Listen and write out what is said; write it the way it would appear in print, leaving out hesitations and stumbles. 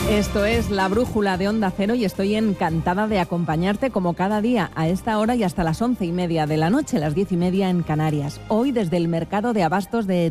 Esto es La Brújula de Onda Cero y estoy encantada de acompañarte como cada día a esta hora y hasta las 11:30 de la noche, las 10:30 en Canarias. Hoy desde el mercado de abastos de